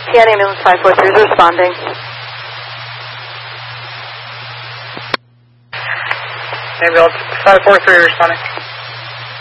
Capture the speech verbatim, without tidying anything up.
T N ambulance five four three is responding. Ambulance five four three responding.